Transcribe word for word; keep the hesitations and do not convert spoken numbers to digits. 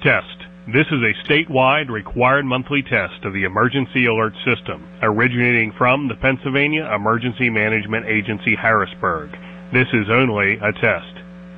Test. This is a statewide required monthly test of the Emergency Alert System, originating from the Pennsylvania Emergency Management Agency, Harrisburg. This is only a test.